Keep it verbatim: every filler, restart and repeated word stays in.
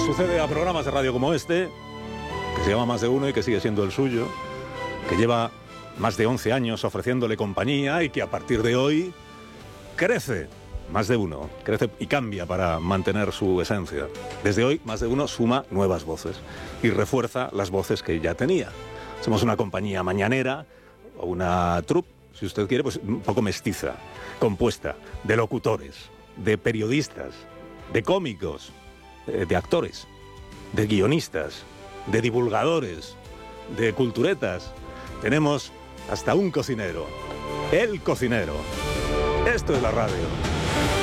sucede a programas de radio como este, que se llama Más de Uno y que sigue siendo el suyo, que lleva más de once años ofreciéndole compañía y que a partir de hoy crece. Más de Uno crece y cambia para mantener su esencia. Desde hoy, Más de Uno suma nuevas voces y refuerza las voces que ya tenía. Somos una compañía mañanera, o una troupe, si usted quiere, pues un poco mestiza, compuesta de locutores, de periodistas, de cómicos, de actores, de guionistas, de divulgadores, de culturetas. Tenemos hasta un cocinero, el cocinero. Esto es la radio.